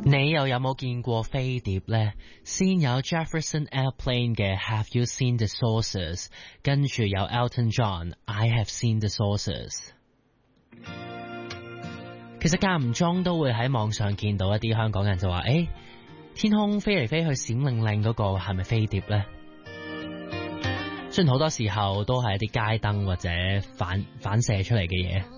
你又有冇見過飛碟呢？先有 Jefferson Airplane 嘅 Have You Seen the Saucers， 跟住有 Elton John I Have Seen the Saucers。 其實間唔中都會喺網上見到一啲香港人就話，天空飛嚟飛去閃令令嗰個係咪飛碟呢？雖然好多時候都係一啲街燈或者反射出嚟嘅嘢。